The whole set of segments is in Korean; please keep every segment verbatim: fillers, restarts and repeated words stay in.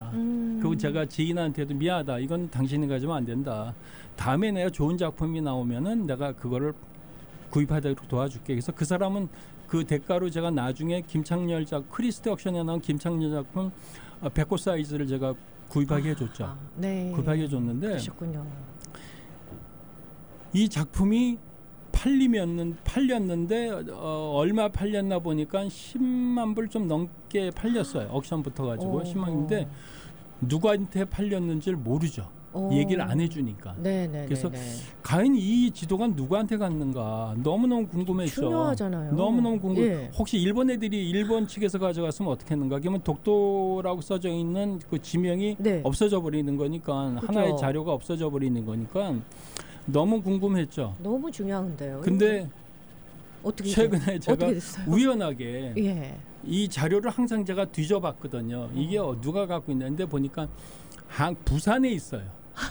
음. 그리고 제가 지인한테도 미안하다. 이건 당신이 가지면 안 된다. 다음에 내가 좋은 작품이 나오면은 내가 그거를 구입하도록 도와줄게. 그래서 그 사람은 그 대가로 제가 나중에 김창렬 작 크리스트 옥션에 나온 김창렬 작품 백호 사이즈를 제가 구입하게 해줬죠. 아, 네. 구입하게 해줬는데 그러셨군요. 이 작품이 팔리면 팔렸는데 어, 얼마 팔렸나 보니까 십만 불 좀 넘게 팔렸어요. 옥션부터 가지고 오. 십만인데 누구한테 팔렸는지를 모르죠. 오. 얘기를 안 해주니까. 네네. 그래서 과연 이 지도가 누구한테 갔는가 너무너무 궁금했죠. 중요하잖아요. 너무너무 궁금. 예. 혹시 일본 애들이 일본 측에서 가져갔으면 어떻게 했는가? 그러면 독도라고 써져 있는 그 지명이 네. 없어져 버리는 거니까 그죠. 하나의 자료가 없어져 버리는 거니까 너무 궁금했죠. 너무 중요한데요. 근데 어떻게 최근에 됐, 제가 어떻게 됐어요? 우연하게 예. 이 자료를 항상 제가 뒤져봤거든요. 이게 어. 누가 갖고 있는데 보니까 한 부산에 있어요.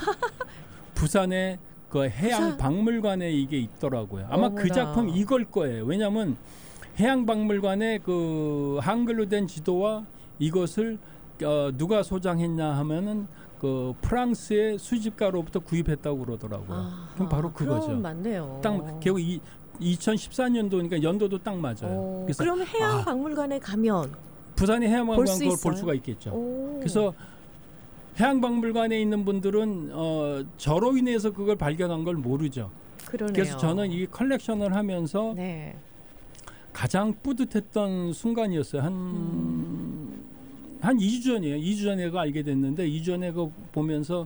부산에 그 해양 부산? 박물관에 이게 있더라고요. 아마 어머나. 그 작품 이걸 거예요. 왜냐하면 해양 박물관에 그 한글로 된 지도와 이것을 어, 누가 소장했냐 하면은 그 프랑스의 수집가로부터 구입했다고 그러더라고요. 아, 그럼 바로 그거죠. 그럼 맞네요. 딱 결국 이 이천십사 년도니까 연도도 딱 맞아요. 어, 그래서 그럼 해양 아, 박물관에 가면 부산의 해양박물관 볼 수 그걸 볼 있어요? 수가 있겠죠. 오. 그래서 해양박물관에 있는 분들은 어, 저로 인해서 그걸 발견한 걸 모르죠. 그러네요. 그래서 저는 이 컬렉션을 하면서 네. 가장 뿌듯했던 순간이었어요. 한, 음. 한 이 주 전이에요. 이 주 전에 그거 알게 됐는데 이 주 전에 그거 보면서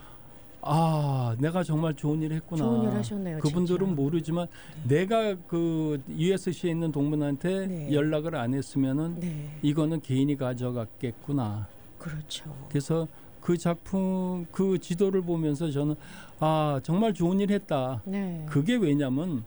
아, 내가 정말 좋은 일을 했구나. 좋은 일 하셨네요. 그분들은 진짜. 모르지만 네. 내가 그 유에스씨에 있는 동문한테 네. 연락을 안 했으면은 네. 이거는 개인이 가져갔겠구나. 그렇죠. 그래서 그 작품, 그 지도를 보면서 저는 아, 정말 좋은 일 했다. 네. 그게 왜냐면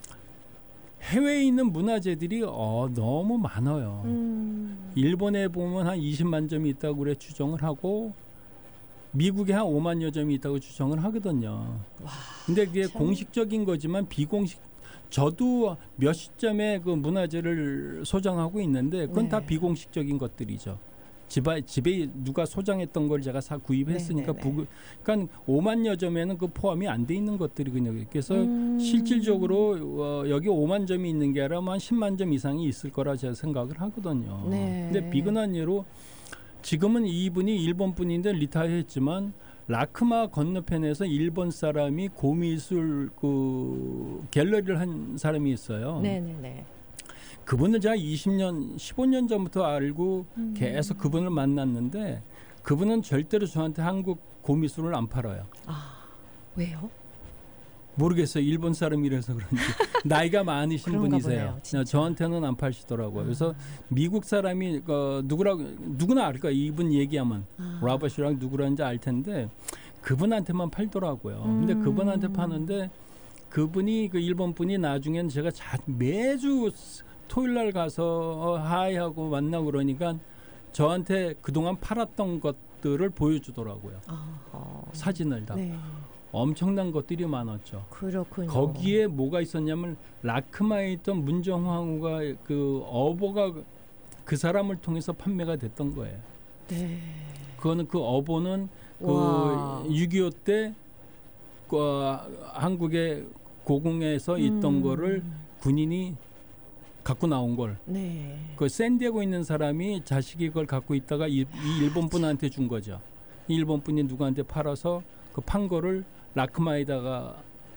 해외에 있는 문화재들이 어, 너무 많아요. 음. 일본에 보면 한 이십만 점이 있다고 그래 추정을 하고 미국에 한 오만여 점이 있다고 추정을 하거든요. 와, 근데 그게 참. 공식적인 거지만 비공식 저도 몇십 점의 그 문화재를 소장하고 있는데 그건 네. 다 비공식적인 것들이죠. 집에, 집에 누가 소장했던 걸 제가 사 구입했으니까 네, 네, 네. 부, 그러니까 오만여 점에는 그 포함이 안 돼 있는 것들이거든요. 그래서 음. 실질적으로 어, 여기 오만 점이 있는 게 아니라 한 십만 점 이상이 있을 거라 제가 생각을 하거든요. 네. 근데 비근한 예로 지금은 이분이 일본 분인데 리타이어했지만 라크마 건너편에서 일본 사람이 고미술 그 갤러리를 한 사람이 있어요. 네네네. 그분을 제가 이십 년, 십오 년 전부터 알고 음. 계속 그분을 만났는데 그분은 절대로 저한테 한국 고미술을 안 팔아요. 아, 왜요? 모르겠어요. 일본 사람이라서 그런지. 나이가 많으신 그런가 분이세요. 보네요, 진짜. 저한테는 안 파시더라고요. 아. 그래서 미국 사람이 어, 누구라고 누구나 알 거야. 이분 얘기하면 아. 라버시랑 누구라는지 알 텐데 그분한테만 팔더라고요. 근데 음. 그분한테 파는데 그분이 그 일본 분이 나중엔 제가 자, 매주 토요일 날 가서 어, 하이하고 만나고 그러니까 저한테 그동안 팔았던 것들을 보여주더라고요. 아, 어. 사진을 다. 네. 엄청난 것들이 많았죠. 그렇군요. 거기에 뭐가 있었냐면 라크마에 있던 문정황후가 그 어보가 그 사람을 통해서 판매가 됐던 거예요. 네. 그거는 그 어보는 와. 그 육이오 때 그 한국의 고궁에서 있던 음. 거를 군인이 갖고 나온 걸. 네. 그 샌디에고 있는 사람이 자식이 그걸 갖고 있다가 이, 이 일본 분한테 준 거죠. 이 일본 분이 누구한테 팔아서 그 판 거를 라크마에다가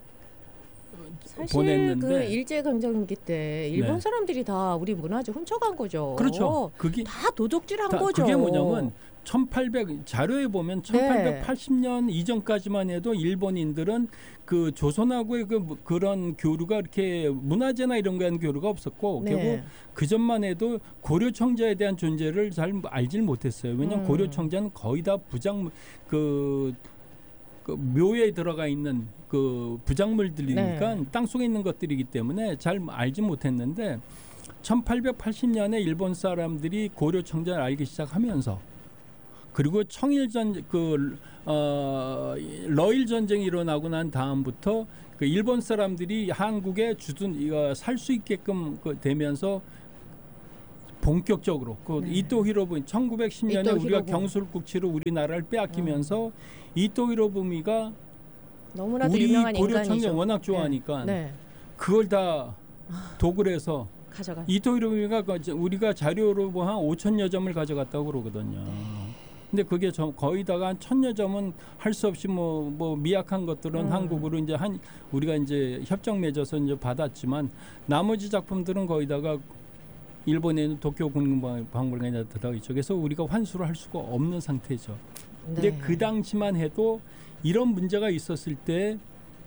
사실 보냈는데 그 일제 강점기 때 일본 네. 사람들이 다 우리 문화재 훔쳐간 거죠. 그렇죠. 그게 다 도둑질한 다, 거죠. 그게 뭐냐면 천팔백 자료에 보면 천팔백팔십 년 이전까지만 해도 일본인들은 그 조선하고의 그 그런 교류가 이렇게 문화재나 이런 거에 대한 교류가 없었고 네. 결국 그 전만 해도 고려 청자에 대한 존재를 잘 알질 못했어요. 왜냐하면 음. 고려 청자는 거의 다 부장 그, 그 묘에 들어가 있는 그 부작물들이니까 네. 땅 속에 있는 것들이기 때문에 잘 알지 못했는데 천팔백팔십 년에 일본 사람들이 고려 청자를 알기 시작하면서 그리고 청일전 그 어, 러일 전쟁이 일어나고 난 다음부터 그 일본 사람들이 한국에 주둔 이거 살 수 있게끔 그 되면서 본격적으로 그 네. 이토 히로부미 천구백십 년에 이토 우리가 히로부미. 경술국치로 우리나라를 빼앗기면서 이토 히로부미가 너무나도 우리 유명한 고려 인간이죠. 청년 워낙 좋아하니까 네. 네. 그걸 다 독을 해서 가져가. 이토 히로부미가 그 우리가 자료로 뭐 한 오천여 점을 가져갔다고 그러거든요. 네. 근데 그게 저 거의다가 한 천여 점은 할 수 없이 뭐 뭐 미약한 것들은 음. 한국으로 이제 한 우리가 이제 협정 맺어서 이제 받았지만 나머지 작품들은 거의다가 일본에 있는 도쿄 국립박물관에 들어 있죠. 그래서 우리가 환수를 할 수가 없는 상태죠. 근데 네. 그 당시만 해도 이런 문제가 있었을 때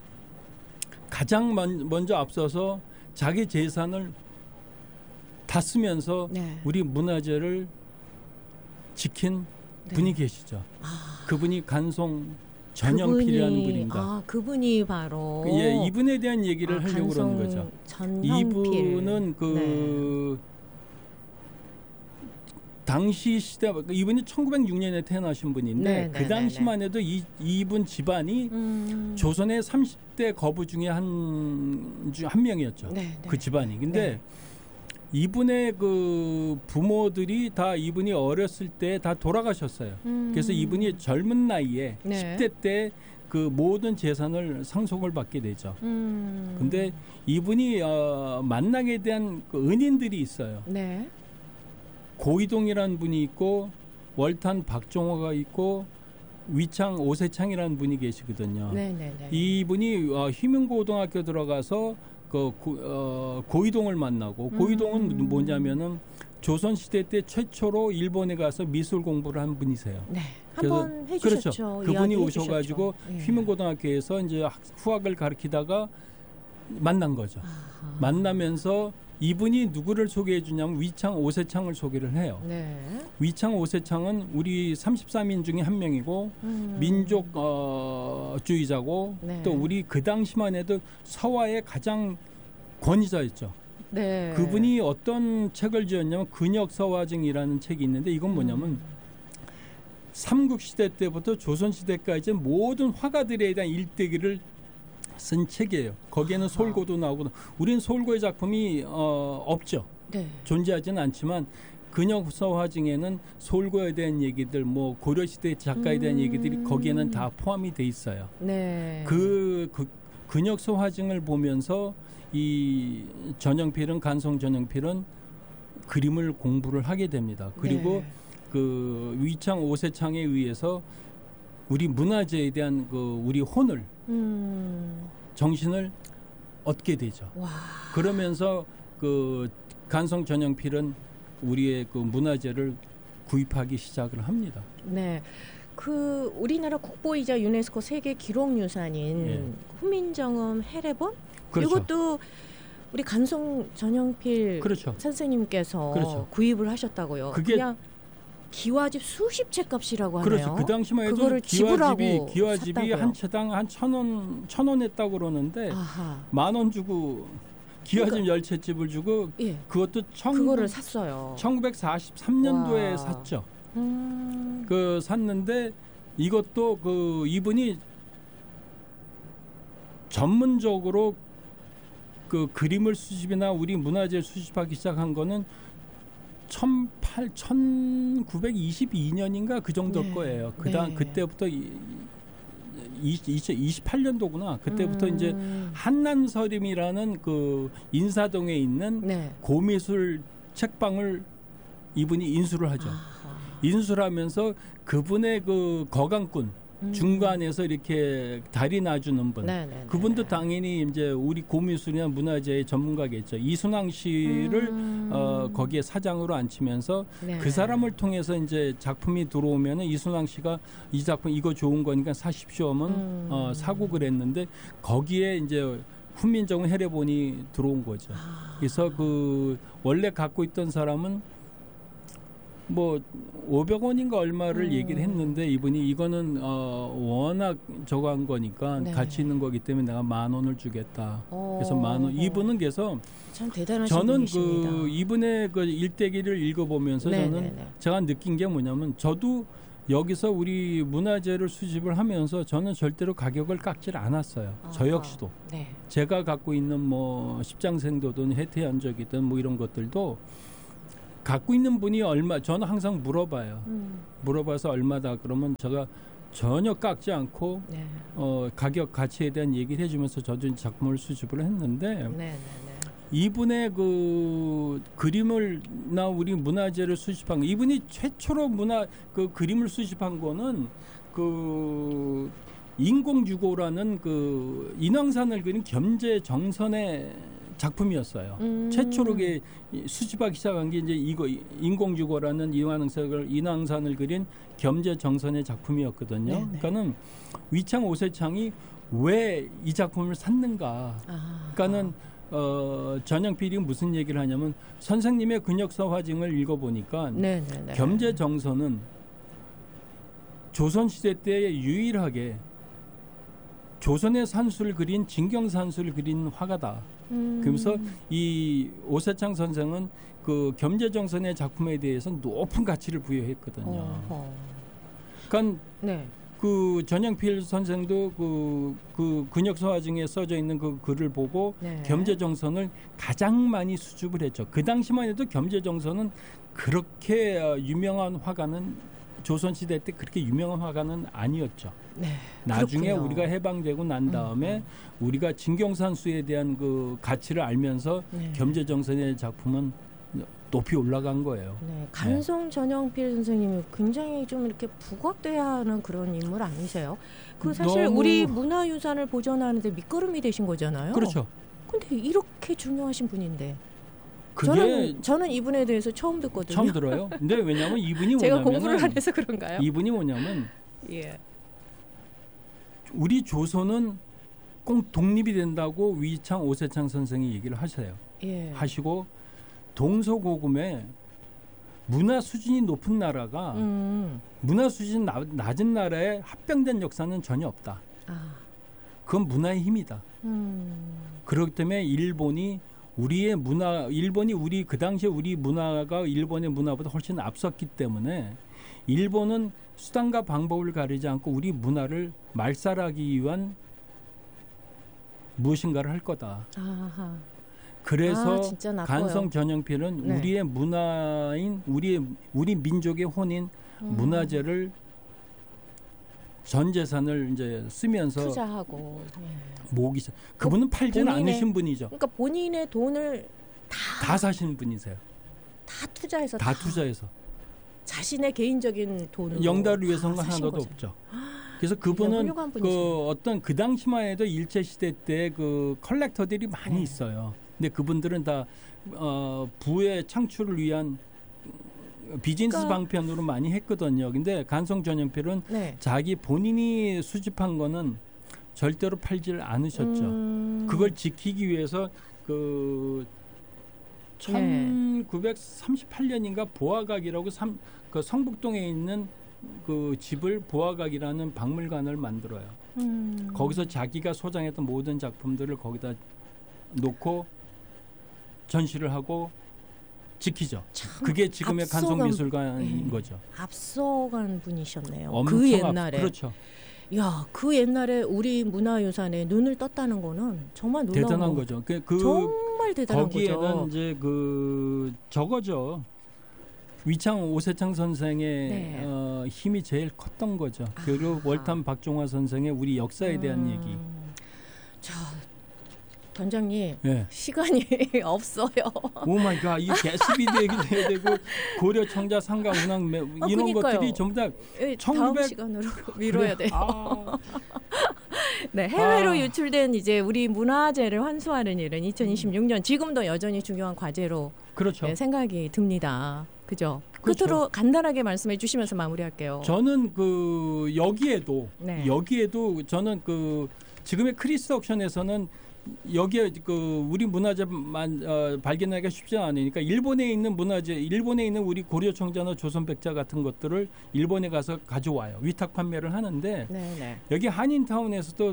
가장 먼, 먼저 앞서서 자기 재산을 다 쓰면서 네. 우리 문화재를 지킨 네. 분이 계시죠. 아, 그분이 간송 전영필이라는 그분이- 분입니다. 아, 그분이 바로 그, 예, 이분에 대한 얘기를 아, 하려고 그러는 간송 거죠. 전형필. 이분은 그 당시 시대 이분이 천구백육 년에 태어나신 분인데 네, 그 네, 당시만 해도 이 이분 집안이 음. 조선의 삼십 대 거부 중에 한, 주- 한 명이었죠. 네, 네. 그 집안이. 근데 네. 이분의 그 부모들이 다 이분이 어렸을 때 다 돌아가셨어요. 음. 그래서 이분이 젊은 나이에 네. 십 대 때 그 모든 재산을 상속을 받게 되죠. 음. 근데 이분이 어, 만나게 된 그 은인들이 있어요. 네. 고이동이라는 분이 있고 월탄 박종호가 있고 위창 오세창이라는 분이 계시거든요. 네, 네, 네. 이분이 어, 희문고등학교 들어가서 그 고, 어, 고이동을 만나고 음. 고이동은 뭐냐면은 조선 시대 때 최초로 일본에 가서 미술 공부를 한 분이세요. 네. 그래서- 한번 해주셨죠. 그렇죠. 그분이 이야기해 오셔가지고 주셨죠. 예. 휘문고등학교에서 이제 학- 후학을 가르치다가 만난 거죠. 아하. 만나면서 이분이 누구를 소개해 주냐면 위창 오세창을 소개를 해요. 네. 위창 오세창은 우리 삼십삼 인 중에 한 명이고 음. 민족 어, 주의자고 네. 또 우리 그 당시만 해도 서화의 가장 권위자였죠. 네. 그분이 어떤 책을 지었냐면 근역서화증이라는 책이 있는데 이건 뭐냐면 음. 삼국시대 때부터 조선시대까지 모든 화가들에 대한 일대기를 쓴 책이에요. 거기에는 아하. 솔고도 나오고 우린 솔고의 작품이 어, 없죠. 네. 존재하지는 않지만 근역서화증에는 솔고에 대한 얘기들 뭐 고려시대 작가에 대한 음. 얘기들이 거기에는 다 포함이 돼 있어요. 네. 그, 그 근역서화증을 보면서 이 전영필은 간송 전영필은 그림을 공부를 하게 됩니다. 그리고 네. 그 위창 오세창에 의해서 우리 문화재에 대한 그 우리 혼을 음. 정신을 얻게 되죠. 와. 그러면서 그 간송 전영필은 우리의 그 문화재를 구입하기 시작을 합니다. 네. 그 우리나라 국보이자 유네스코 세계 기록유산인 예. 후민정음 해례본 그렇죠. 이것도 우리 간송 전영필 그렇죠. 선생님께서 그렇죠. 구입을 하셨다고요. 그게- 그냥 기와집 수십 채 값이라고 하네요. 그렇죠. 그 당시만 해도 그거를 기와집이 지불하고 기와집이 샀다고요? 한 채당 한 천 원 천 원 했다고 그러는데 아하. 만 원 주고 기와집 그러니까- 열 채집을 주고 예. 그것도 천, 그거를 샀어요. 천구백사십삼 년도에 와. 샀죠. 음. 그 샀는데 이것도 그 이분이 전문적으로 그 그림을 수집이나 우리 문화재를 수집하기 시작한 거는 천팔 천구백이십이 년인가 그 정도일 네. 거예요. 그다음 네. 그때부터 이, 이, 이천이십팔 년도구나. 그때부터 음. 이제 한남서림이라는 그 인사동에 있는 네. 고미술 책방을 이분이 인수를 하죠. 아하. 인수를 하면서 그분의 그 거강꾼 음. 중간에서 이렇게 다리 놔주는 분. 네, 네, 네, 그분도 네. 당연히 이제 우리 고미술이나 문화재의 전문가겠죠. 이순왕 씨를 음. 어, 거기에 사장으로 앉히면서 네. 그 사람을 통해서 이제 작품이 들어오면은 이순왕 씨가 이 작품 이거 좋은 거니까 사십시오 하면 음. 어, 사고 그랬는데 거기에 이제 훈민정음 해례본이 들어온 거죠. 아. 그래서 그 원래 갖고 있던 사람은 뭐 오백 원인가 얼마를 음. 얘기를 했는데 이분이 이거는 어 워낙 저거 한 거니까 네. 가치 있는 거기 때문에 내가 만 원을 주겠다. 그래서 어. 만 원. 이분은 그래서 참 대단하신 저는 분이십니다. 그 이분의 그 일대기를 읽어보면서 네, 저는 네, 네. 제가 느낀 게 뭐냐면 저도 여기서 우리 문화재를 수집을 하면서 저는 절대로 가격을 깎질 않았어요. 저 아하. 역시도. 네. 제가 갖고 있는 뭐 십장생도든 해태연적이든 뭐 이런 것들도 갖고 있는 분이 얼마 저는 항상 물어봐요. 음. 물어봐서 얼마다 그러면 제가 전혀 깎지 않고 네. 어, 가격 가치에 대한 얘기를 해주면서 저도 작품을 수집을 했는데 네, 네, 네. 이분의 그 그림을나 우리 문화재를 수집한 거, 이분이 최초로 문화 그 그림을 수집한 거는 그 인공주고라는 그 인왕산을 그린 겸재 정선의 작품이었어요. 음. 최초로 게 수집하기 시작한 게 이제 이거 인공주고라는 인왕산을 인왕산을 그린 겸재 정선의 작품이었거든요. 네네. 그러니까는 위창 오세창이 왜 이 작품을 샀는가? 아. 그러니까는 어, 전영필이 무슨 얘기를 하냐면 선생님의 근역서 화징을 읽어보니까 네, 네, 네. 겸재 정선은 조선시대 때 유일하게 조선의 산수를 그린 진경산수를 그린 화가다. 음. 그래서 이 오세창 선생은 그 겸재정선의 작품에 대해서 높은 가치를 부여했거든요. 어허. 그러니까 네. 그 전영필 선생도 그, 그 근역서 화증에 써져 있는 그 글을 보고 네. 겸재정선을 가장 많이 수집을 했죠. 그 당시만 해도 겸재정선은 그렇게 어, 유명한 화가는 조선시대 때 그렇게 유명한 화가는 아니었죠. 네. 나중에 그렇군요. 우리가 해방되고 난 다음에 음, 우리가 진경산수에 대한 그 가치를 알면서 네. 겸재정선의 작품은 높이 올라간 거예요. 네, 간송 전영필 선생님이 굉장히 좀 이렇게 부각돼야 하는 그런 인물 아니세요? 그 사실 너무- 우리 문화유산을 보존하는데 밑거름이 되신 거잖아요. 그렇죠. 근데 이렇게 중요하신 분인데 그게 저는 저는 이분에 대해서 처음 듣거든요. 처음 들어요. 근데 왜냐하면 이분이 제가 뭐냐면 공부를 안 해서 그런가요? 이분이 뭐냐면 예. 우리 조선은 꼭 독립이 된다고 위창 오세창 선생이 얘기를 하셔요. 예. 하시고 동서고금에 문화 수준이 높은 나라가 음. 문화 수준 나, 낮은 나라에 합병된 역사는 전혀 없다. 아. 그건 문화의 힘이다. 음. 그렇기 때문에 일본이 우리의 문화, 일본이 우리 그 당시에 우리 문화가 일본의 문화보다 훨씬 앞섰기 때문에 일본은 수단과 방법을 가리지 않고 우리 문화를 말살하기 위한 무엇인가를 할 거다. 아하. 그래서 아, 진짜 나빠요. 간성 전영필은 네. 우리의 문화인 우리의 우리 민족의 혼인 음. 문화재를 전 재산을 이제 쓰면서 투자하고. 예. 모으기 시작. 그분은 팔지는 본인의- 않으신 분이죠. 그러니까 본인의 돈을 다, 다 사신 분이세요. 다 투자해서 다 투자해서 자신의 개인적인 돈으로 영달을 다 위해서는 사신 하나도 거죠. 없죠. 그래서 굉장히 그분은 훌륭한 분이시네요. 그 어떤 그 당시만 해도 일제 시대 때 그 컬렉터들이 많이 네. 있어요. 근데 그분들은 다 어, 부의 창출을 위한 비즈니스 그러니까- 방편으로 많이 했거든요. 근데 간성 전영필은 네. 자기 본인이 수집한 거는 절대로 팔지를 않으셨죠. 음. 그걸 지키기 위해서 그 천구백삼십팔 년인가 보아각이라고 삼, 그 성북동에 있는 그 집을 보아각이라는 박물관을 만들어요. 음. 거기서 자기가 소장했던 모든 작품들을 거기다 놓고 전시를 하고 지키죠. 참 그게 지금의 앞서간- 간송미술관인 예. 거죠. 앞서간 분이셨네요. 엄청 그 앞- 옛날에. 그렇죠. 야, 그 옛날에 우리 문화유산에 눈을 떴다는 거는 정말 놀라운 대단한 거. 거죠. 그, 그 정말 대단한 거기에는 거죠. 이제 그 저거죠. 위창 오세창 선생의 네. 어, 힘이 제일 컸던 거죠. 그리고 아하. 월탐 박종화 선생의 우리 역사에 대한 음. 얘기. 자, 단장님 예. 시간이 없어요. 오 마이 갓. 이 게스비도 얘기도 해야 되고 고려 청자 상가 운항 매- 이런 아, 그러니까요. 것들이 전부 다 예, 다음 천구백 시간으로 미뤄야 그래. 돼요. 아, 네, 해외로 아. 유출된 이제 우리 문화재를 환수하는 일은 이천이십육 년 지금도 여전히 중요한 과제로 그렇죠. 네, 생각이 듭니다. 그죠? 그렇죠. 끝으로 간단하게 말씀해 주시면서 마무리할게요. 저는 그 여기에도 네. 여기에도 저는 그 지금의 크리스 옥션에서는 여기에 그 우리 문화재만 어, 발견하기가 쉽지 않으니까 일본에 있는 문화재, 일본에 있는 우리 고려 청자나 조선 백자 같은 것들을 일본에 가서 가져와요. 위탁 판매를 하는데 네, 네. 여기 한인타운에서도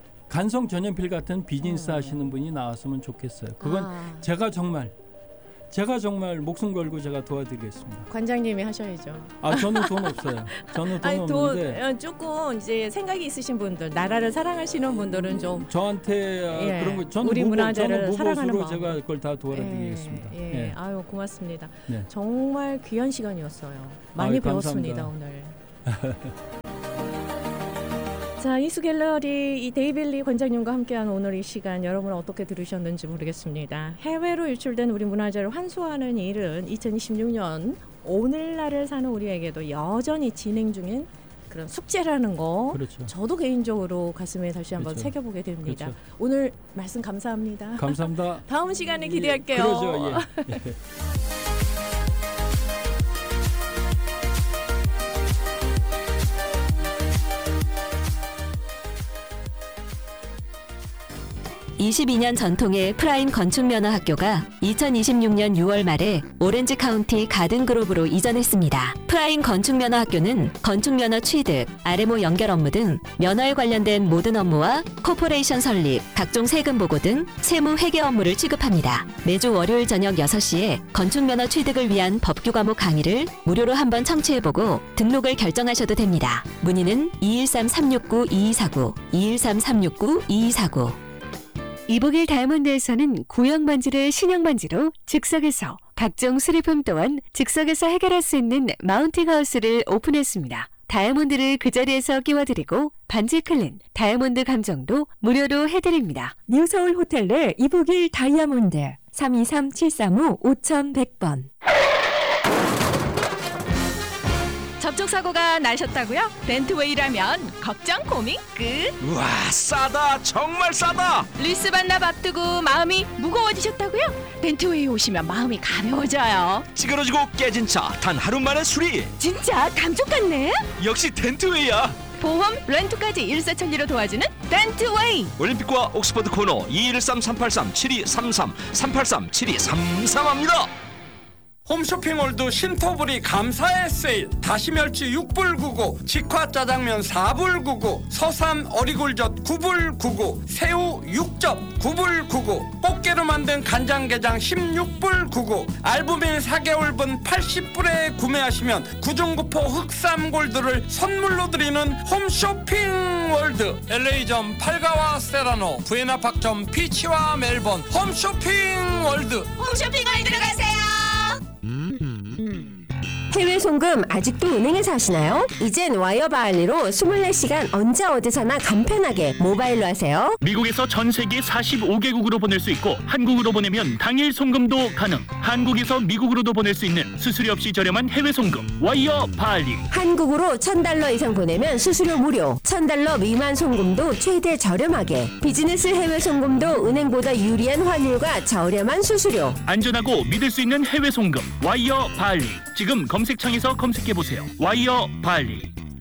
간성 전연필 같은 비즈니스 음. 하시는 분이 나왔으면 좋겠어요. 그건 아, 제가 정말 제가 정말 목숨 걸고 제가 도와드리겠습니다. 관장님이 하셔야죠. 아 저는 돈 없어요. 저는 돈 아니, 없는데 돈, 조금 이제 생각이 있으신 분들, 나라를 사랑하시는 분들은 좀 저한테 아, 예, 그런 거 저는 우리 무보, 문화재를 저는 사랑하는 무보수로 마음. 제가 그걸 다 도와드리겠습니다. 예, 예. 예. 아유 고맙습니다. 네. 정말 귀한 시간이었어요. 많이 아유, 배웠습니다 오늘. 자, 이수 갤러리 이 데이빌리 관장님과 함께한 오늘 이 시간 여러분 어떻게 들으셨는지 모르겠습니다. 해외로 유출된 우리 문화재를 환수하는 일은 이천이십육 년 오늘날을 사는 우리에게도 여전히 진행 중인 그런 숙제라는 거. 그렇죠. 저도 개인적으로 가슴에 다시 한번 그렇죠. 새겨보게 됩니다. 그렇죠. 오늘 말씀 감사합니다. 감사합니다. 다음 시간에 기대할게요. 예, 그러죠. 예. 예. 이십이 년 전통의 프라임 건축면허학교가 이천이십육 년 유월 말에 오렌지 카운티 가든그로브로 이전했습니다. 프라임 건축면허학교는 건축면허 취득, 알엠오 연결 업무 등 면허에 관련된 모든 업무와 코퍼레이션 설립, 각종 세금 보고 등 세무 회계 업무를 취급합니다. 매주 월요일 저녁 여섯 시에 건축면허 취득을 위한 법규 과목 강의를 무료로 한번 청취해보고 등록을 결정하셔도 됩니다. 문의는 이일삼 삼육구 이이사구, 이일삼 삼육구 이이사구. 이북일 다이아몬드에서는 구형 반지를 신형 반지로 즉석에서, 각종 수리품 또한 즉석에서 해결할 수 있는 마운팅 하우스를 오픈했습니다. 다이아몬드를 그 자리에서 끼워드리고 반지 클린, 다이아몬드 감정도 무료로 해드립니다. 뉴서울 호텔 내 이북일 다이아몬드 삼이삼 칠삼오 오천백 번. 접촉사고가 나셨다고요? 벤트웨이라면 걱정 고민 끝. 우와 싸다 정말 싸다. 리스 반납 앞두고 마음이 무거워지셨다고요? 벤트웨이 오시면 마음이 가벼워져요. 찌그러지고 깨진 차 단 하루 만에 수리. 진짜 감쪽 같네. 역시 덴트웨이야. 보험, 렌트까지 일사천리로 도와주는 벤트웨이. 올림픽과 옥스퍼드 코너 이일삼 삼팔삼 칠이삼삼 삼팔삼 칠이삼삼 합니다. 홈쇼핑몰드 신토불이 감사의 세일. 다시멸치 육 불 구구, 직화 짜장면 사 불 구구, 서삼 어리굴젓 구 불 구구, 새우 육 접 구 불 구구, 꽃게로 만든 간장게장 십육 불 구구, 알부민 사 개월분 팔십 불에 구매하시면 구중구포 흑삼골드를 선물로 드리는 홈쇼핑월드. 엘에이점 팔가와 세라노, 부에나팍점 피치와 멜번. 홈쇼핑월드. 홈쇼핑을 들어가세요. 해외 송금 아직도 은행에서 하시나요? 이젠 와이어 바할리로 이십사 시간 언제 어디서나 간편하게 모바일로 하세요. 미국에서 전 세계 사십오 개국으로 보낼 수 있고 한국으로 보내면 당일 송금도 가능. 한국에서 미국으로도 보낼 수 있는 수수료 없이 저렴한 해외 송금 와이어 바할리. 한국으로 천 달러 이상 보내면 수수료 무료, 천 달러 미만 송금도 최대 저렴하게, 비즈니스 해외 송금도 은행보다 유리한 환율과 저렴한 수수료. 안전하고 믿을 수 있는 해외 송금 와이어 바할리. 지금 검색창에서 검색해보세요. 와이어 바할리.